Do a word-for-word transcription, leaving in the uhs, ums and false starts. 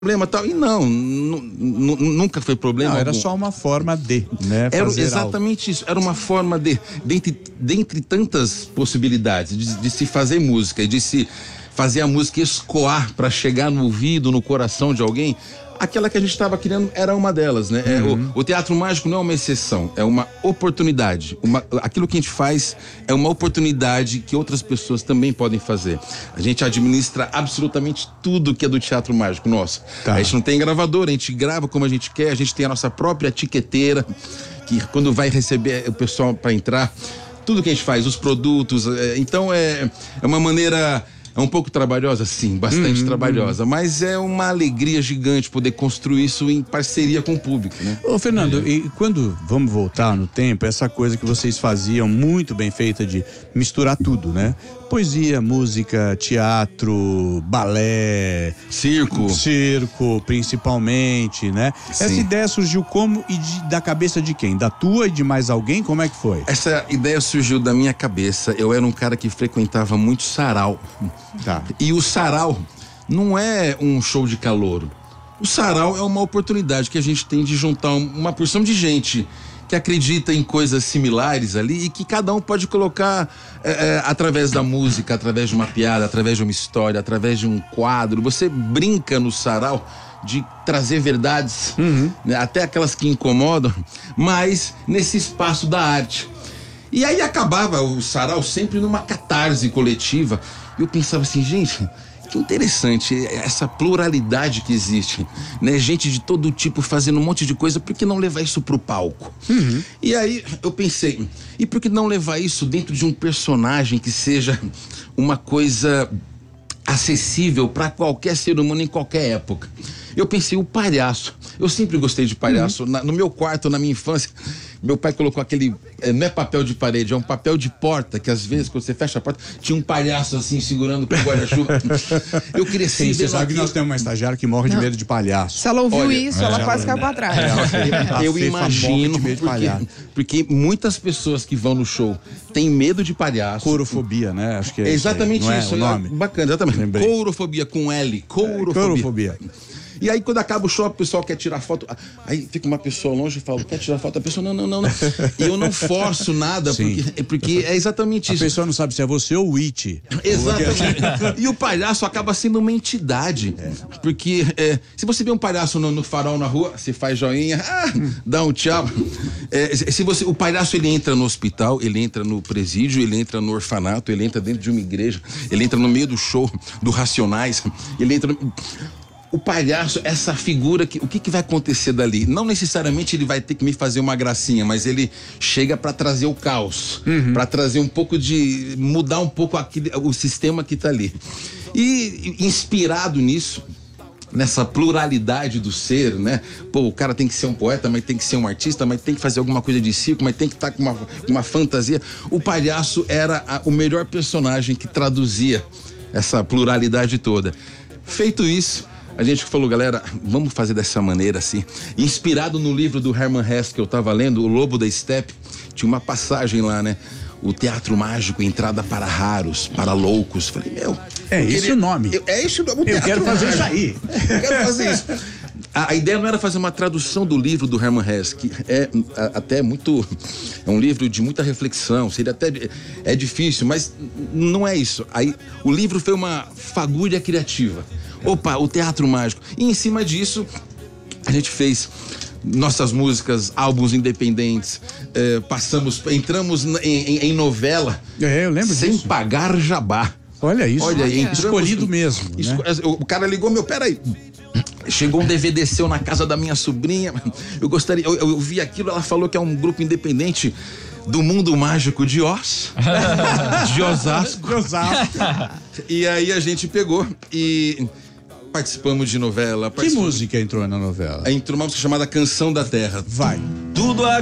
problema tal. E não, nunca foi problema. Não, era algum. só uma forma de, né? Era fazer exatamente algo. isso. Era uma forma de, dentre, dentre tantas possibilidades, de, de se fazer música e de se fazer a música escoar para chegar no ouvido, no coração de alguém. Aquela que a gente estava criando era uma delas, né? Uhum. É, o, o teatro mágico não é uma exceção, é uma oportunidade. Uma, aquilo que a gente faz é uma oportunidade que outras pessoas também podem fazer. A gente administra absolutamente tudo que é do teatro mágico nosso. Tá. A gente não tem gravador, a gente grava como a gente quer, a gente tem a nossa própria etiqueteira, que quando vai receber o pessoal para entrar, tudo que a gente faz, os produtos. É, então é, é uma maneira... É um pouco trabalhosa, sim, bastante uhum, trabalhosa, mas é uma alegria gigante poder construir isso em parceria com o público, né? Ô, Fernando, é. e quando vamos voltar no tempo, essa coisa que vocês faziam muito bem feita de misturar tudo, né? Poesia, música, teatro, balé, circo, circo, principalmente, né? Sim. Essa ideia surgiu como e de, da cabeça de quem? Da tua e de mais alguém? Como é que foi? Essa ideia surgiu da minha cabeça. Eu era um cara que frequentava muito sarau. Tá. E o sarau não é um show de calouro. O sarau é uma oportunidade que a gente tem de juntar uma porção de gente que acredita em coisas similares ali e que cada um pode colocar é, é, através da música, através de uma piada, através de uma história, através de um quadro. Você brinca no sarau de trazer verdades, uhum. né, até aquelas que incomodam, mas nesse espaço da arte. E aí acabava o sarau sempre numa catarse coletiva. E eu pensava assim, gente, que interessante essa pluralidade que existe, né? Gente de todo tipo fazendo um monte de coisa, por que não levar isso pro palco? Uhum. E aí eu pensei, e por que não levar isso dentro de um personagem que seja uma coisa acessível para qualquer ser humano em qualquer época? Eu pensei, o palhaço. Eu sempre gostei de palhaço. Uhum. Na, no meu quarto, na minha infância, meu pai colocou aquele, é, não é papel de parede, é um papel de porta, que às vezes, quando você fecha a porta, tinha um palhaço assim, segurando com o guarda-chuva. Eu cresci vendo. Você sabe aquilo. Que nós temos uma estagiária que morre de não. medo de palhaço. Se ela ouviu Olha, isso, é, ela quase caiu pra trás. É, eu imagino, de porque, porque muitas pessoas que vão no show têm medo de palhaço. Courofobia, né? Acho que é, é exatamente isso, isso. É o nome? Bacana, exatamente. Lembrei. Courofobia com L. Courofobia. É, courofobia. E aí, quando acaba o show, o pessoal quer tirar foto. Aí fica uma pessoa longe e fala, quer tirar foto? A pessoa, não, não, não, não. E eu não forço nada, porque, porque é exatamente isso. A pessoa não sabe se é você ou o It. Exatamente. E o palhaço acaba sendo uma entidade. É. Porque é, se você vê um palhaço no, no farol na rua, você faz joinha, ah, dá um tchau. É, se você, o palhaço, ele entra no hospital, ele entra no presídio, ele entra no orfanato, ele entra dentro de uma igreja, ele entra no meio do show do Racionais, ele entra... No... O palhaço, essa figura, que, o que, que vai acontecer dali? Não necessariamente ele vai ter que me fazer uma gracinha, mas ele chega para trazer o caos, uhum. para trazer um pouco de... mudar um pouco aquele, o sistema que tá ali. E inspirado nisso, nessa pluralidade do ser, né? Pô, o cara tem que ser um poeta, mas tem que ser um artista, mas tem que fazer alguma coisa de circo, mas tem que estar com uma, uma fantasia. O palhaço era a, o melhor personagem que traduzia essa pluralidade toda. Feito isso, a gente falou, galera, vamos fazer dessa maneira assim. Inspirado no livro do Hermann Hesse que eu tava lendo, O Lobo da Steppe, tinha uma passagem lá, né? O teatro mágico, entrada para raros, para loucos. Falei, meu... É esse queria... o nome. Eu, é esse o nome. Eu quero fazer mágico. Isso aí. Eu quero fazer isso. A, a ideia não era fazer uma tradução do livro do Hermann Hesse, que é a, até muito... É um livro de muita reflexão, seria até... É difícil, mas não é isso. Aí, o livro foi uma fagulha criativa. Opa, o teatro mágico. E em cima disso, a gente fez nossas músicas, álbuns independentes, eh, passamos, entramos em, em, em novela. É, eu lembro sem disso. pagar jabá. Olha isso. Olha, Olha. entramos, escolhido mesmo. Esco, né? O cara ligou, meu, peraí. Chegou um D V D seu na casa da minha sobrinha. Eu gostaria, eu, eu vi aquilo, ela falou que é um grupo independente do mundo mágico de Oz, de Osasco. De Osasco. E aí a gente pegou e participamos de novela. Que música entrou na novela? Entrou uma música chamada Canção da Terra. Vai. Tudo a